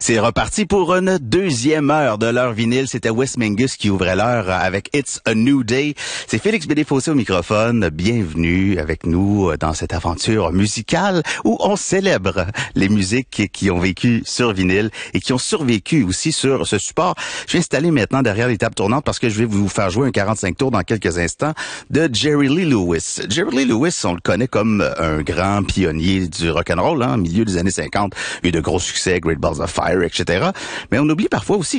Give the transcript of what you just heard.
C'est reparti pour une deuxième heure de l'heure vinyle. C'était Wes Mingus qui ouvrait l'heure avec It's a New Day. C'est Félix Bédé-Fossé au microphone. Bienvenue avec nous dans cette aventure musicale où on célèbre les musiques qui ont vécu sur vinyle et qui ont survécu aussi sur ce support. Je vais installer maintenant derrière les tables tournantes parce que je vais vous faire jouer un 45 tours dans quelques instants de Jerry Lee Lewis. Jerry Lee Lewis, on le connaît comme un grand pionnier du rock'n'roll, au milieu des années 50. Il y a eu de gros succès, Great Balls of Fire, etc. Mais on oublie parfois aussi